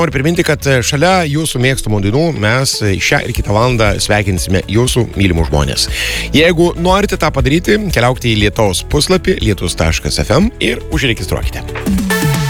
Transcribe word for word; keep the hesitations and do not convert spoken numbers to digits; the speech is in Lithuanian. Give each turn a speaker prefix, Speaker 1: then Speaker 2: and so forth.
Speaker 1: Noriu priminti, kad šalia jūsų mėgstamų dainų mes šią ir kitą valandą sveikinsime jūsų mylimus žmonės. Jeigu norite tą padaryti, keliaukite į Lietaus puslapį lietus taškas ef em ir užregistruokite.